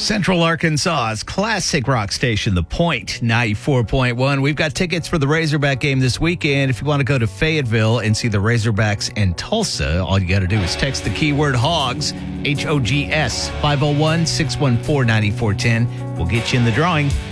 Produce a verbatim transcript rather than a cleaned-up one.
Central Arkansas's classic rock station, The Point, ninety-four point one. We've got tickets for the Razorback game this weekend. If you want to go to Fayetteville and see the Razorbacks in Tulsa, all you got to do is text the keyword HOGS, H O G S, five oh one, six one four, nine four one oh. We'll get you in the drawing.